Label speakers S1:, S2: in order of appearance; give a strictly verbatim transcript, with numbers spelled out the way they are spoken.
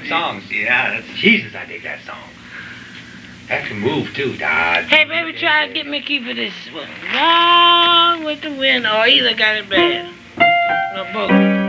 S1: good songs.
S2: Yeah, that's
S1: Jesus, I dig that song. That's a move too, Dad.
S3: Hey, baby, try to get me a key for this one. Gone with the wind, or either got it bad. No, both.